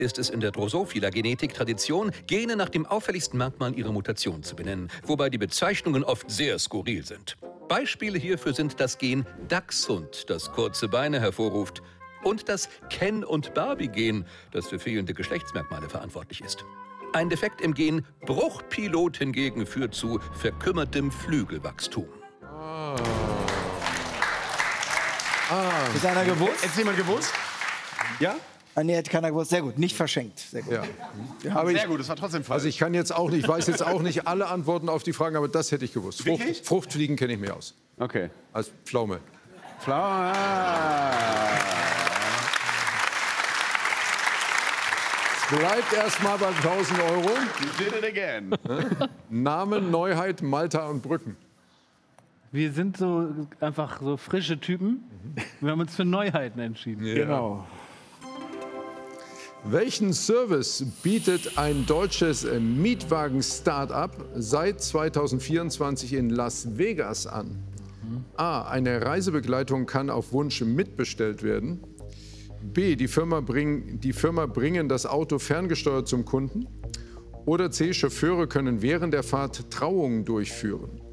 ist es in der Drosophila-Genetik Tradition, Gene nach dem auffälligsten Merkmal ihrer Mutation zu benennen, wobei die Bezeichnungen oft sehr skurril sind. Beispiele hierfür sind das Gen Dachshund, das kurze Beine hervorruft, und das Ken- und Barbie-Gen, das für fehlende Geschlechtsmerkmale verantwortlich ist. Ein Defekt im Gen Bruchpilot hingegen führt zu verkümmertem Flügelwachstum. Ist einer gewusst? Hätte jemand gewusst? Ja? Ah, nee, hätte keiner gewusst. Sehr gut, nicht verschenkt. Sehr gut. Ja. Aber Sehr gut, das war trotzdem falsch. also ich kann jetzt auch nicht, weiß jetzt auch nicht alle Antworten auf die Fragen, aber das hätte ich gewusst. Wirklich? Fruchtfliegen kenne ich mir aus. Okay. Als Pflaume. Flower. Bleibt erstmal bei 1.000 €. You did it again. Namen, Neuheit, Malta und Brücken. Wir sind so einfach so frische Typen. Wir haben uns für Neuheiten entschieden. Ja. Genau. Welchen Service bietet ein deutsches Mietwagen-Start-up seit 2024 in Las Vegas an? A. Eine Reisebegleitung kann auf Wunsch mitbestellt werden. B. Die Firma bringen das Auto ferngesteuert zum Kunden. Oder C. Chauffeure können während der Fahrt Trauungen durchführen.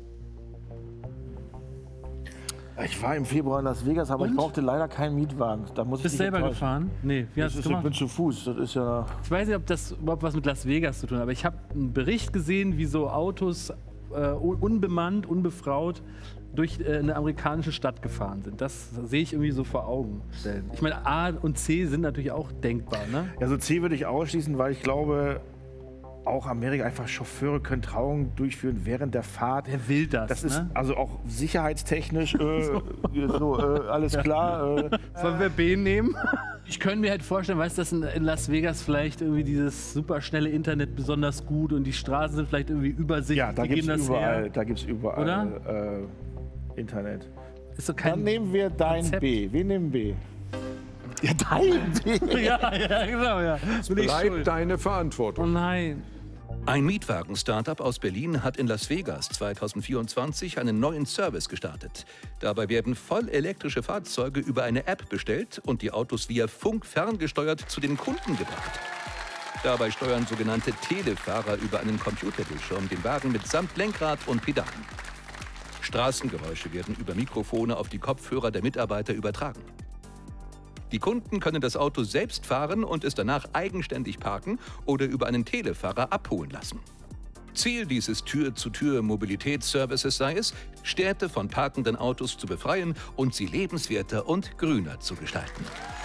Ich war im Februar in Las Vegas, aber ich brauchte leider keinen Mietwagen. Da muss Bist ich du selber enttäuschen. gefahren? Nee, wie hast du es Ich bin gemacht? zu Fuß. Das ist ja. Ich weiß nicht, ob das überhaupt was mit Las Vegas zu tun hat, aber ich habe einen Bericht gesehen, wie so Autos unbemannt, unbefraut durch eine amerikanische Stadt gefahren sind. Das sehe ich irgendwie so vor Augen. Ich meine, A und C sind natürlich auch denkbar, ne? Also C würde ich ausschließen, weil ich glaube, auch Amerika einfach Chauffeure können Trauungen durchführen während der Fahrt. Wer will das? Das ist ne? also auch sicherheitstechnisch alles klar. Sollen wir B nehmen? Ich könnte mir halt vorstellen, weißt du, dass in Las Vegas vielleicht irgendwie dieses superschnelle Internet besonders gut und die Straßen sind vielleicht irgendwie übersichtlich. Ja, da die gibt geben es das her. überall, da gibt's überall Internet. Ist doch Dann kein nehmen wir dein Konzept. B. Wir nehmen B. Ja, dein B. ja, genau, ja. Bin ich schuld. Bleibt deine Oh Verantwortung. nein. Ein Mietwagen-Startup aus Berlin hat in Las Vegas 2024 einen neuen Service gestartet. Dabei werden voll elektrische Fahrzeuge über eine App bestellt und die Autos via Funk ferngesteuert zu den Kunden gebracht. Dabei steuern sogenannte Telefahrer über einen Computerbildschirm den Wagen mitsamt Lenkrad und Pedalen. Straßengeräusche werden über Mikrofone auf die Kopfhörer der Mitarbeiter übertragen. Die Kunden können das Auto selbst fahren und es danach eigenständig parken oder über einen Telefahrer abholen lassen. Ziel dieses Tür-zu-Tür-Mobilitätsservices sei es, Städte von parkenden Autos zu befreien und sie lebenswerter und grüner zu gestalten.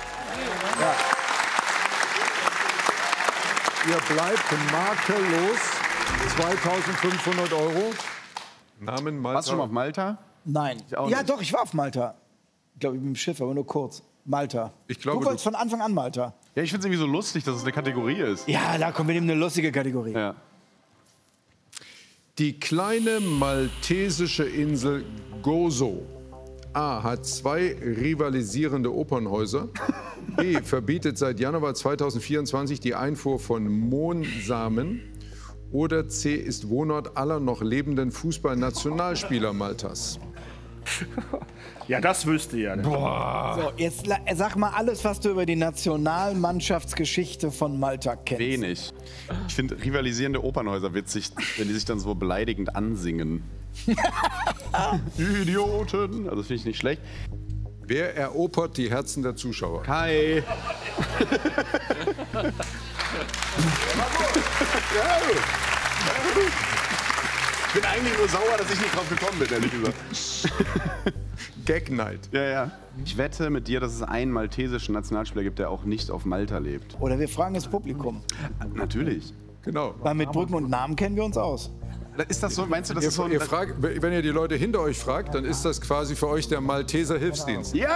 Ihr bleibt makellos. 2.500 €. Namen, Malta. Warst du schon mal auf Malta? Nein. auch Ja, nicht. doch, ich war auf Malta. Ich glaube, mit dem Schiff, aber nur kurz. Malta. Ich glaube, du wolltest von Anfang an Malta. Ja, ich finde es irgendwie so lustig, dass es eine Kategorie ist. Ja, da kommen wir nehmen eine lustige Kategorie. Ja. Die kleine maltesische Insel Gozo A. hat 2 rivalisierende Opernhäuser. B. verbietet seit Januar 2024 die Einfuhr von Mohnsamen. Oder C. ist Wohnort aller noch lebenden Fußballnationalspieler Maltas. Ja, das wüsste ja. So, jetzt sag mal alles, was du über die Nationalmannschaftsgeschichte von Malta kennst. Wenig. Ich finde rivalisierende Opernhäuser witzig, wenn die sich dann so beleidigend ansingen. Idioten! Also das finde ich nicht schlecht. Wer erobert die Herzen der Zuschauer? Kai! Ich bin eigentlich nur sauer, dass ich nicht drauf gekommen bin, ehrlich gesagt. Gag Night. Ja, ja. Ich wette mit dir, dass es einen maltesischen Nationalspieler gibt, der auch nicht auf Malta lebt. Oder wir fragen das Publikum. Natürlich. Genau. Weil mit Brücken und Namen kennen wir uns aus. Ist das so? Meinst du, das ist so Ihr fragt, wenn ihr die Leute hinter euch fragt, dann ist das quasi für euch der Malteser Hilfsdienst. Ja!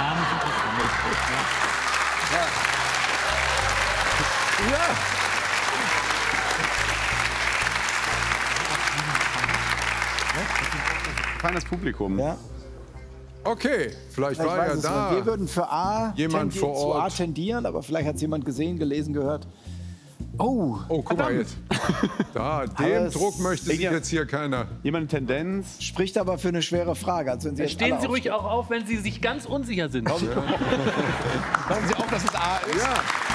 Ja. Feines Publikum. Ja? Okay, vielleicht Ich war weiß ja es nicht. da. Wir würden für A, Jemand vor zu A Ort. tendieren, aber vielleicht hat es jemand gesehen, gelesen, gehört. Oh, Oh, guck mal jetzt. Da, dem Aber es- Druck möchte sich Ja. jetzt hier keiner. Jemand Tendenz? spricht aber für eine schwere Frage. Also wenn Sie jetzt Stehen alle Sie ruhig auch auf, wenn Sie sich ganz unsicher sind. Sagen Sie auch, dass es A ist? Ja.